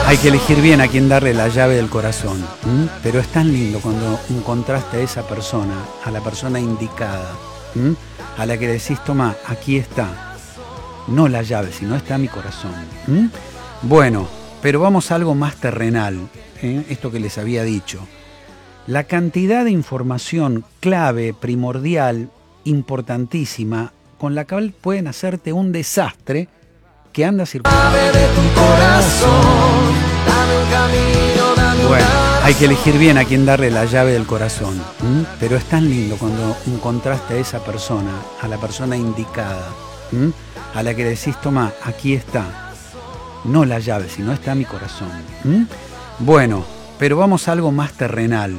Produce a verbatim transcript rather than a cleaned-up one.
Hay que elegir bien a quién darle la llave del corazón, ¿m? Pero es tan lindo cuando encontraste a esa persona, a la persona indicada, ¿m? A la que decís, toma, aquí está, no la llave, sino está mi corazón. ¿M? Bueno, pero vamos a algo más terrenal, ¿eh? Esto que les había dicho. La cantidad de información clave, primordial, importantísima, con la cual pueden hacerte un desastre que anda circulando. Bueno, hay que elegir bien a quién darle la llave del corazón, ¿m? Pero es tan lindo cuando encontraste a esa persona, a la persona indicada, ¿m? A la que decís, toma, aquí está, no la llave, sino está mi corazón. ¿M? Bueno, pero vamos a algo más terrenal.